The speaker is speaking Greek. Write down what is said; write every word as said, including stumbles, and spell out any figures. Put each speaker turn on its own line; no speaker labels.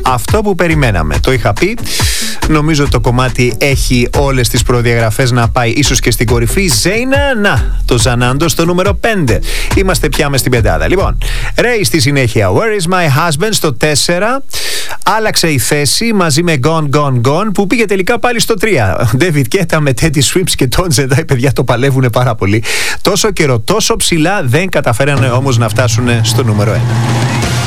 αυτό που περιμέναμε. Το είχα πει. Νομίζω το κομμάτι έχει όλες τις προδιαγραφές να πάει ίσως και στην κορυφή. Ζέινα, να, το Ζανάντο στο νούμερο πέντε. Είμαστε πια μες στην πεντάδα. Λοιπόν, Ray στη συνέχεια. Where is my husband στο τέσσερα. Άλλαξε η θέση μαζί με Gone Gone Gone που πήγε τελικά πάλι στο τρία. David Guetta με Teddy Swims και Don Zedai, οι παιδιά το παλεύουν πάρα πολύ. Τόσο καιρό, τόσο ψηλά δεν καταφέρανε όμως να φτάσουν στο νούμερο ένα.